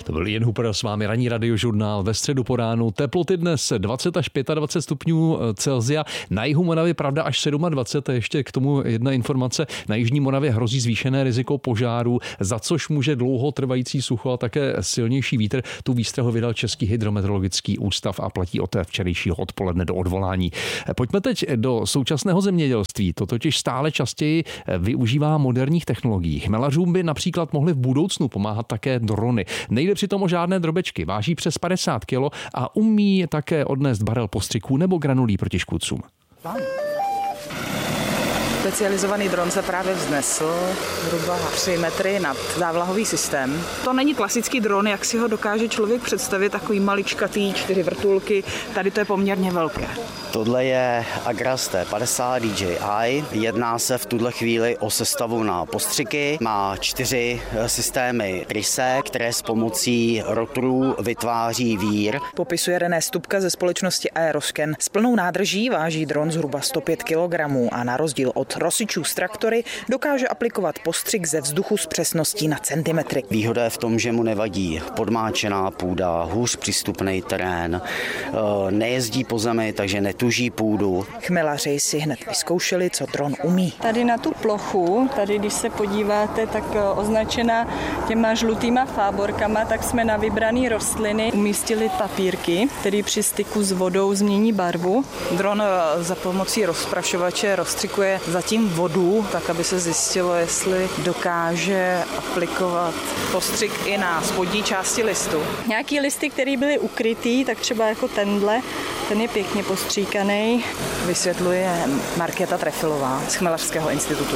To byl Jan Huper s vámi, ranní radiožurnál ve středu po ránu. Teploty dnes 20 až 25 stupňů Celsia. Na jihu Moravy pravda až 27. Ještě k tomu jedna informace. Na jižní Moravě hrozí zvýšené riziko požárů, za což může dlouho trvající sucho a také silnější vítr. Tu výstrahu vydal Český hydrometeorologický ústav a platí od včerejšího odpoledne do odvolání. Pojďme teď do současného zemědělství. To totiž stále častěji využívá moderních technologií. Chmelařům by například mohly v budoucnu pomáhat také drony. Nejde přitom o žádné drobečky. Váží přes 50 kg a umí také odnést barel postřiků nebo granulí proti škůdcům. Specializovaný dron se právě vznesl zhruba 3 metry nad závlahový systém. To není klasický dron, jak si ho dokáže člověk představit, takový maličkatý, 4 vrtulky. Tady to je poměrně velké. Tohle je Agras T50 DJI. Jedná se v tuhle chvíli o sestavu na postřiky. Má 4 systémy Trise, které s pomocí rotorů vytváří vír. Popisuje René Stupka ze společnosti Aeroscan. S plnou nádrží váží dron zhruba 105 kg a na rozdíl od rosičů s traktory dokáže aplikovat postřik ze vzduchu s přesností na centimetry. Výhoda je v tom, že mu nevadí podmáčená půda, hůř přístupný terén, nejezdí po zemi, takže netuží půdu. Chmelaři si hned vyzkoušeli, co dron umí. Tady na tu plochu, tady když se podíváte, tak označená těma žlutýma fáborkama, tak jsme na vybrané rostliny umístili papírky, které při styku s vodou změní barvu. Dron za pomocí rozprašovače rozstřikuje zatím vodu, tak aby se zjistilo, jestli dokáže aplikovat postřik i na spodní části listu. Nějaký listy, které byly ukrytý, tak třeba jako tenhle, ten je pěkně postříkaný. Vysvětluje Markéta Trefilová z Chmelařského institutu.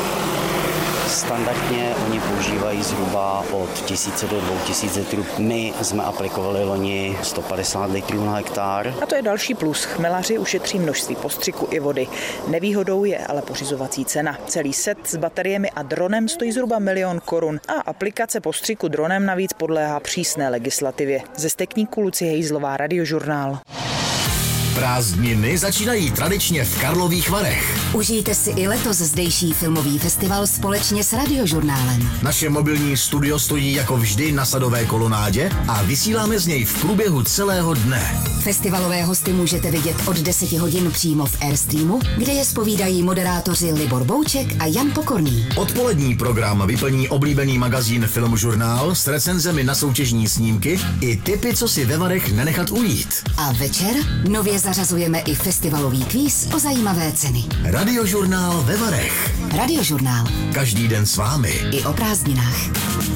Standardně oni používají zhruba od 1000 do 2000 litrů. My jsme aplikovali loni 150 litrů na hektar. A to je další plus. Chmelaři ušetří množství postřiku i vody. Nevýhodou je ale pořizovací cena. Celý set s bateriemi a dronem stojí zhruba 1 000 000 korun. A aplikace postřiku dronem navíc podléhá přísné legislativě. Ze Stekníku Lucie Hejzlová, Radiožurnál. Prázdniny začínají tradičně v Karlových Varech. Užijte si i letos zdejší filmový festival společně s Radiožurnálem. Naše mobilní studio stojí jako vždy na Sadové kolonádě a vysíláme z něj v průběhu celého dne. Festivalové hosty můžete vidět od 10 hodin přímo v Airstreamu, kde je zpovídají moderátoři Libor Bouček a Jan Pokorný. Odpolední program vyplní oblíbený magazín Filmžurnál s recenzemi na soutěžní snímky i tipy, co si ve Varech nenechat ujít. A večer nově zařazujeme i festivalový kvíz o zajímavé ceny. Radiožurnál ve Varech. Radiožurnál. Každý den s vámi. I o prázdninách.